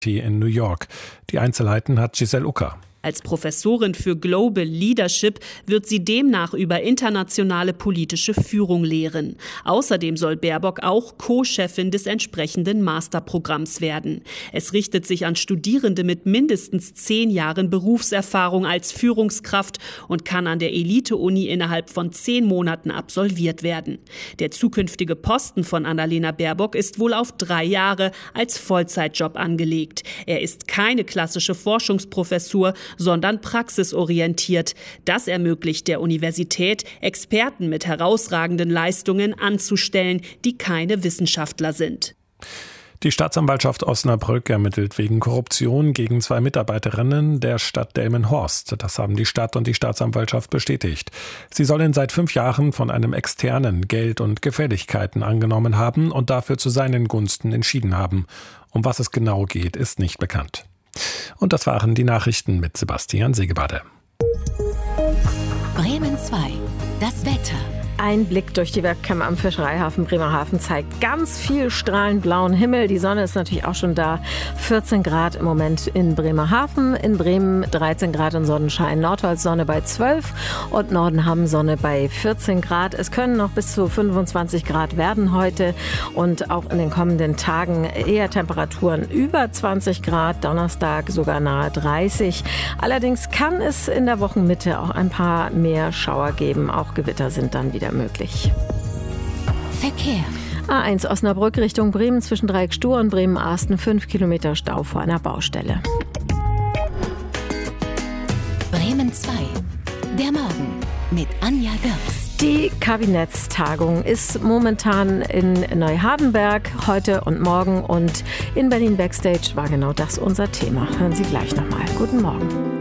in New York. Die Einzelheiten hat Giselle Ucker. Als Professorin für Global Leadership wird sie demnach über internationale politische Führung lehren. Außerdem soll Baerbock auch Co-Chefin des entsprechenden Masterprogramms werden. Es richtet sich an Studierende mit mindestens 10 Jahren Berufserfahrung als Führungskraft und kann an der Elite-Uni innerhalb von 10 Monaten absolviert werden. Der zukünftige Posten von Annalena Baerbock ist wohl auf 3 Jahre als Vollzeitjob angelegt. Er ist keine klassische Forschungsprofessur, sondern praxisorientiert. Das ermöglicht der Universität, Experten mit herausragenden Leistungen anzustellen, die keine Wissenschaftler sind. Die Staatsanwaltschaft Osnabrück ermittelt wegen Korruption gegen 2 Mitarbeiterinnen der Stadt Delmenhorst. Das haben die Stadt und die Staatsanwaltschaft bestätigt. Sie sollen seit 5 Jahren von einem Externen Geld und Gefälligkeiten angenommen haben und dafür zu seinen Gunsten entschieden haben. Um was es genau geht, ist nicht bekannt. Und das waren die Nachrichten mit Sebastian Segebade. Bremen 2, das Wetter. Ein Blick durch die Webcam am Fischereihafen Bremerhaven zeigt ganz viel strahlend blauen Himmel. Die Sonne ist natürlich auch schon da. 14 Grad im Moment in Bremerhaven. In Bremen 13 Grad und Sonnenschein. Nordholz Sonne bei 12 und Nordenham Sonne bei 14 Grad. Es können noch bis zu 25 Grad werden heute und auch in den kommenden Tagen eher Temperaturen über 20 Grad. Donnerstag sogar nahe 30. Allerdings kann es in der Wochenmitte auch ein paar mehr Schauer geben. Auch Gewitter sind dann wieder möglich. Verkehr. A1 Osnabrück Richtung Bremen zwischen Dreieck-Stur und Bremen-Arsten 5 Kilometer Stau vor einer Baustelle. Bremen 2. Der Morgen mit Anja Dirks. Die Kabinettstagung ist momentan in Neuhardenberg heute und morgen und in Berlin Backstage war genau das unser Thema. Hören Sie gleich nochmal. Guten Morgen.